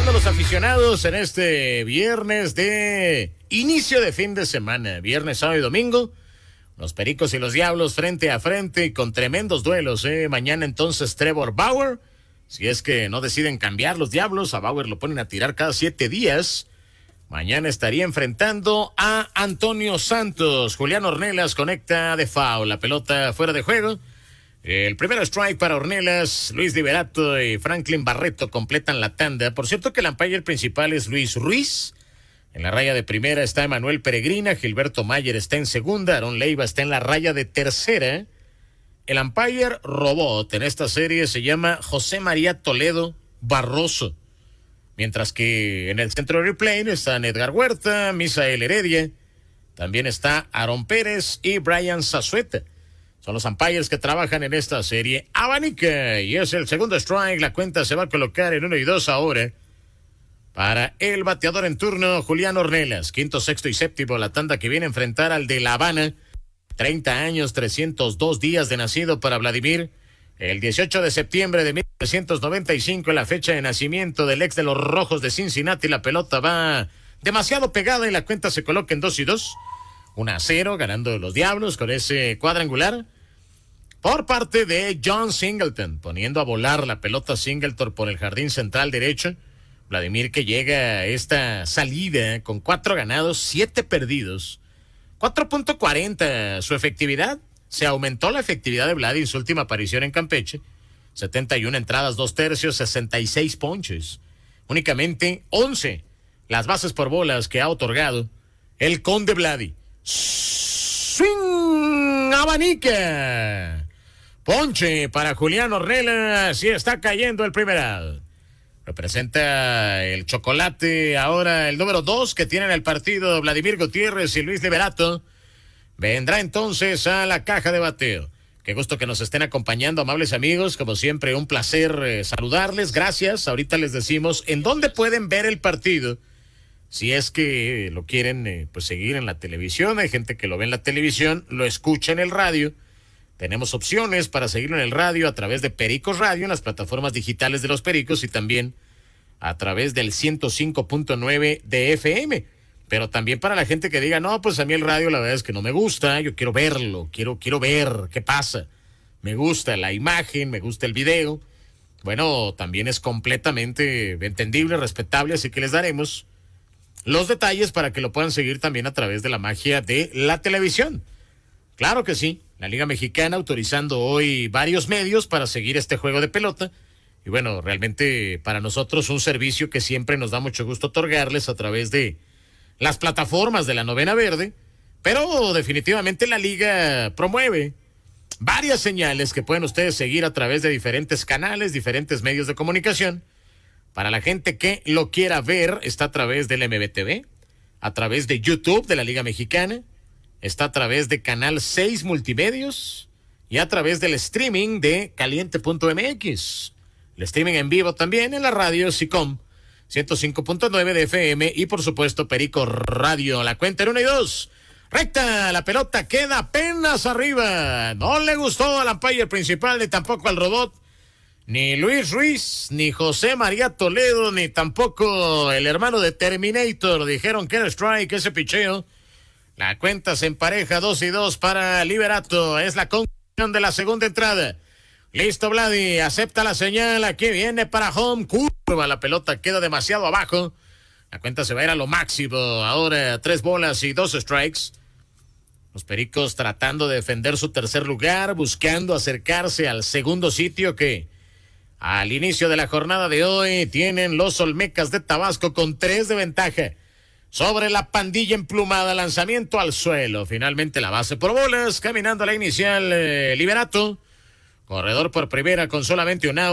saludando a los aficionados en este viernes de inicio de fin de semana, viernes, sábado y domingo. Los Pericos y los Diablos frente a frente con tremendos duelos. Mañana entonces Trevor Bauer, si es que no deciden cambiar los Diablos, a Bauer lo ponen a tirar cada 7 días. Mañana estaría enfrentando a Antonio Santos. Julián Ornelas conecta de foul, la pelota fuera de juego. El primer strike para Ornelas, Luis Liberato y Franklin Barreto completan la tanda. Por cierto que el umpire principal es Luis Ruiz. En la raya de primera está Emanuel Peregrina, Gilberto Mayer está en segunda, Aarón Leiva está en la raya de tercera. El umpire robot en esta serie se llama José María Toledo Barroso. Mientras que en el centro de replay están Edgar Huerta, Misael Heredia, también está Aaron Pérez y Brian Zazueta. Son los umpires que trabajan en esta serie. Abanica, y es el segundo strike. La cuenta se va a colocar en 1 y 2 ahora. Para el bateador en turno, Julián Ornelas. Quinto, sexto y séptimo, la tanda que viene a enfrentar al de La Habana. 30 años, 302 días de nacido para Vladimir. El 18 de septiembre de 1995, la fecha de nacimiento del ex de los Rojos de Cincinnati. La pelota va demasiado pegada y la cuenta se coloca en 2 y 2. 1-0, ganando los Diablos con ese cuadrangular. Por parte de John Singleton, poniendo a volar la pelota Singleton por el jardín central derecho. Vladimir que llega a esta salida con 4 ganados, 7 perdidos. 4.40 su efectividad. Se aumentó la efectividad de Vlad en su última aparición en Campeche. 71 entradas, 2 tercios, 66 ponches. Únicamente 11 las bases por bolas que ha otorgado el Conde Vladi. Swing, abanica. Ponche para Julián Ornelas y está cayendo el primer out. Representa el chocolate ahora el número 2 que tienen el partido Vladimir Gutiérrez y Luis Liberato. Vendrá entonces a la caja de bateo. Qué gusto que nos estén acompañando, amables amigos. Como siempre, un placer saludarles. Gracias. Ahorita les decimos en dónde pueden ver el partido. Si es que lo quieren pues seguir en la televisión. Hay gente que lo ve en la televisión, lo escucha en el radio. Tenemos opciones para seguirlo en el radio a través de Pericos Radio, en las plataformas digitales de los Pericos y también a través del 105.9 de FM. Pero también para la gente que diga, no, pues a mí el radio la verdad es que no me gusta, yo quiero verlo, quiero ver qué pasa. Me gusta la imagen, me gusta el video. Bueno, también es completamente entendible, respetable, así que les daremos los detalles para que lo puedan seguir también a través de la magia de la televisión. Claro que sí. La Liga Mexicana autorizando hoy varios medios para seguir este juego de pelota. Y bueno, realmente para nosotros un servicio que siempre nos da mucho gusto otorgarles a través de las plataformas de la Novena Verde. Pero definitivamente la Liga promueve varias señales que pueden ustedes seguir a través de diferentes canales, diferentes medios de comunicación. Para la gente que lo quiera ver, está a través del MBTV, a través de YouTube de la Liga Mexicana. Está a través de Canal 6 Multimedios y a través del streaming de caliente.mx. El streaming en vivo también en la radio SICOM 105.9 de FM y por supuesto Perico Radio. La cuenta en 1 y 2. Recta, la pelota queda apenas arriba. No le gustó al umpire principal ni tampoco al robot. Ni Luis Ruiz, ni José María Toledo, ni tampoco el hermano de Terminator. Dijeron que era strike ese picheo. La cuenta se empareja 2 y 2 para Liberato. Es la conclusión de la segunda entrada. Listo, Vladi. Acepta la señal. Aquí viene para home. Curva. La pelota queda demasiado abajo. La cuenta se va a ir a lo máximo. Ahora 3 bolas y 2 strikes. Los Pericos tratando de defender su tercer lugar. Buscando acercarse al segundo sitio que al inicio de la jornada de hoy tienen los Olmecas de Tabasco con 3 de ventaja sobre la pandilla emplumada. Lanzamiento al suelo. Finalmente la base por bolas. Caminando a la inicial Liberato. Corredor por primera con solamente un out.